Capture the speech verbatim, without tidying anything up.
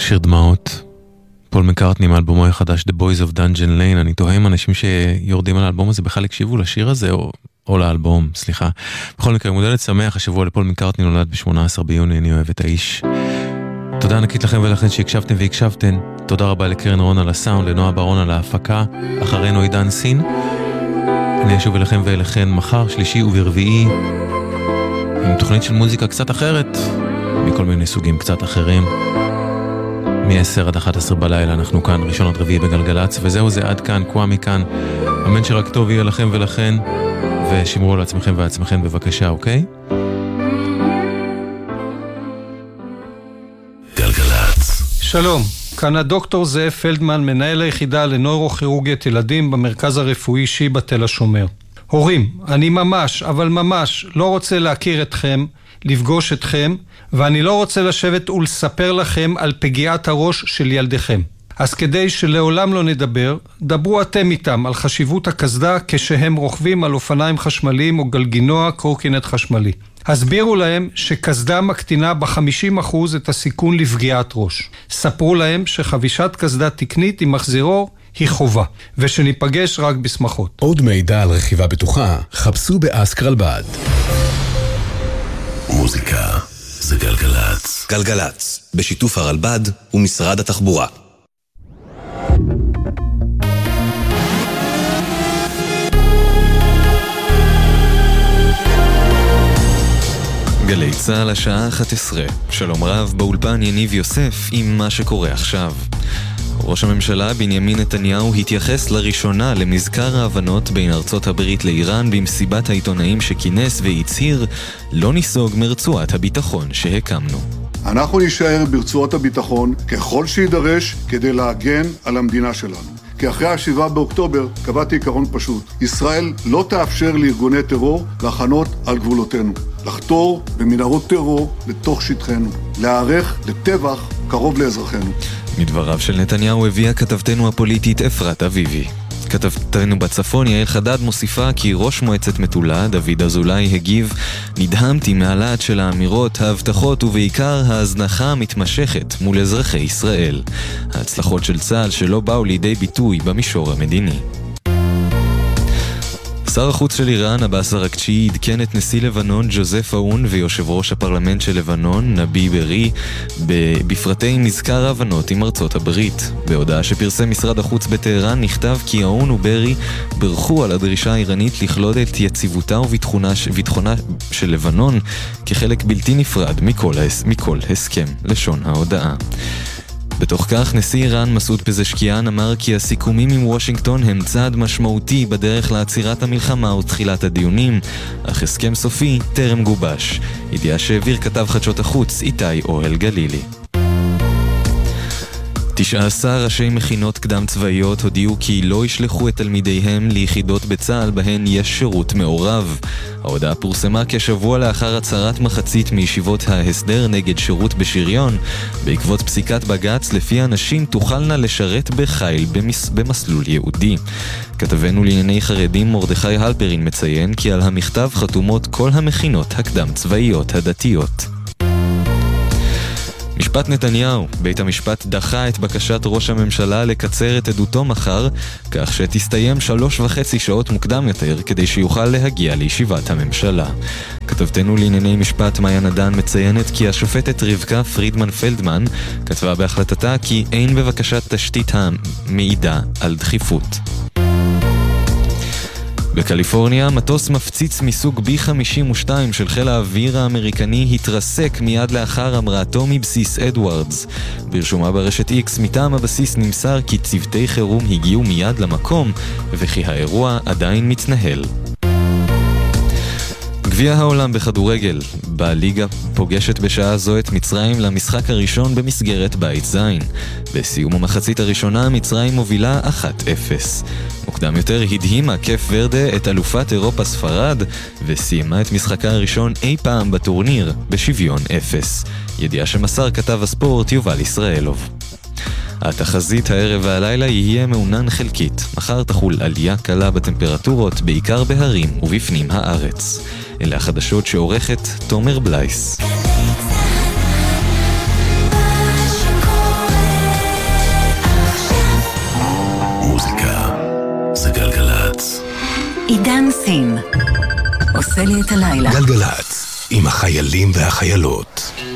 שיר דמעות, פול מקארטני מאלבומו החדש The Boys of Dungeon Lane. אני תוהה אם אנשים שיורדים על האלבום הזה בכלל הקשיבו לשיר הזה או, או לאלבום, סליחה. בכל מקרה, מודלת שמח, השבוע לפול מקארטני נולד ב-שמונה עשר ביוני, אני אוהב את האיש. תודה ענקית לכם ולכן שהקשבתם והקשבתן. תודה רבה לקרן רון על הסאונד, לנועה ברון על ההפקה, אחרינו עידן סין. אני אשוב אליכם ואליכן מחר, שלישי וברביעי, עם תוכנית של מוזיקה קצת אחרת, מכל מיני סוגים קצת אחרים. מ-עשר עד אחת עשרה בלילה אנחנו כאן, ראשון עד רביעי בגלגלץ, וזהו זה עד כאן, קווה מכאן. אמן שרק טוב יהיה לכם ולכן, ושמרו על עצמכם ועצמכם בבקשה, אוקיי? גלגלץ. שלום, כאן הדוקטור זאב פלדמן, מנהל היחידה לנוירוכירורגית ילדים במרכז הרפואי שיבא תל השומר. הורים, אני ממש, אבל ממש לא רוצה להכיר אתכם, לפגוש אתכם, ואני לא רוצה לשבת ולספר לכם על פגיעת הראש של ילדיכם. אז כדי שלעולם לא נדבר, דברו אתם איתם על חשיבות הקסדה כשהם רוכבים על אופניים חשמליים או גלגינוע קורקינט חשמלי. הסבירו להם שקסדה מקטינה ב-חמישים אחוז את הסיכון לפגיעת ראש. ספרו להם שחבישת קסדה תקנית עם מחזירור היא חובה, ושניפגש רק בשמחות. עוד מידע על רכיבה בטוחה, חפשו באסקרלבד. מוזיקה זה גלגלץ. גלגלץ, בשיתוף הרלב"ד ומשרד התחבורה. גלי צהל השעה אחת עשרה. שלום רב, באולפן יניב יוסף עם מה שקורה עכשיו. ראש הממשלה בנימין נתניהו התייחס לראשונה למזכר ההבנות בין ארצות הברית לאיראן במסיבת העיתונאים שכינס והצהיר לא ניסוג מרצועת הביטחון שהקמנו. אנחנו נשאר ברצועת הביטחון ככל שידרש כדי להגן על המדינה שלנו. כי אחרי השבעה באוקטובר קבעתי עיקרון פשוט. ישראל לא תאפשר לארגוני טרור לחנות על גבולותינו. לחתור במנהרות טרור לתוך שטחנו. להיערך לטבח קרוב לאזרחינו. מדבריו של נתניהו הביאה כתבתנו הפוליטית אפרת אביבי. כתבתנו בצפון יעל חדד מוסיפה כי ראש מועצת מטולה, דוד אזולאי, הגיב: נדהמתי מהלהט של האמירות, ההבטחות ובעיקר ההזנחה המתמשכת מול אזרחי ישראל. ההצלחות של צה"ל שלא באו לידי ביטוי במישור המדיני. שר החוץ של איראן, עבאס אראגצ'י, עדכן את נשיא לבנון ג'וזף אאון ויושב ראש הפרלמנט של לבנון, נבי ברי, בפרטי מזכר ההבנות עם ארצות הברית. בהודעה שפרסם משרד החוץ בטהרן נכתב כי אאון וברי ברכו על הדרישה האיראנית לכלול את יציבותה וביטחונה של לבנון כחלק בלתי נפרד מכל, מכל הסכם, לשון ההודעה. בתוך כך, נשיא איראן מסעוד פזשקיאן אמר כי הסיכומים עם וושינגטון הם צעד משמעותי בדרך לעצירת המלחמה ותחילת הדיונים, אך הסכם סופי טרם גובש. ידיעה שהעביר כתב חדשות החוץ איתי אוהל גלילי. תשעה עשר ראשי מכינות קדם צבאיות הודיעו כי לא ישלחו את תלמידיהם ליחידות בצה"ל בהן יש שירות מעורב. ההודעה פורסמה כשבוע לאחר הצהרת מחצית מישיבות ההסדר נגד שירות בשריון, בעקבות פסיקת בג"ץ לפי הנשים תוכלנה לשרת בחיל במס... במסלול יהודי. כתבנו לענייני חרדים מרדכי הלפרין מציין כי על המכתב חתומות כל המכינות הקדם צבאיות הדתיות. משפט נתניהו, בית המשפט דחה את בקשת ראש הממשלה לקצר את עדותו מחר, כך שתסתיים שלוש וחצי שעות מוקדם יותר כדי שיוכל להגיע לישיבת הממשלה. כתבתנו לענייני משפט מאיה נדן מציינת כי השופטת רבקה פרידמן פלדמן כתבה בהחלטתה כי אין בבקשת תשתית המעידה על דחיפות. בקליפורניה, מטוס מפציץ מסוג בי חמישים ושתיים של חיל האוויר האמריקני התרסק מיד לאחר המראתו מבסיס אדוארדס. ברשומה ברשת איקס מטעם הבסיס נמסר כי צוותי חירום הגיעו מיד למקום וכי האירוע עדיין מתנהל. גביע העולם בכדורגל, בליגה פוגשת בשעה זו את מצרים למשחק הראשון במסגרת בית זין. בסיום המחצית הראשונה מצרים מובילה אחת אפס. מוקדם יותר הדהימה קף ורדה את אלופת אירופה ספרד וסיימה את משחקה הראשון אי פעם בטורניר בשוויון אפס. ידיעה שמסר כתב הספורט יובל ישראלוב. התחזית הערב והלילה יהיה מעונן חלקית. מחר תחול עלייה קלה בטמפרטורות, בעיקר בהרים ובפנים הארץ. אלה החדשות שעורכת תומר בלייס. עידן סין עושה לי את הלילה. גלגלת, עם החיילים והחיילות.